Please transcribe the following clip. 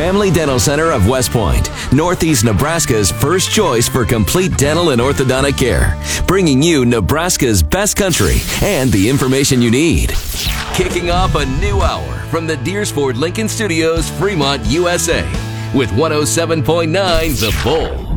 Family Dental Center of West Point, Northeast Nebraska's first choice for complete dental and orthodontic care, bringing you Nebraska's best country and the information you need. Kicking off a new hour from the Deersford Lincoln Studios, Fremont, USA, with 107.9 The Bull.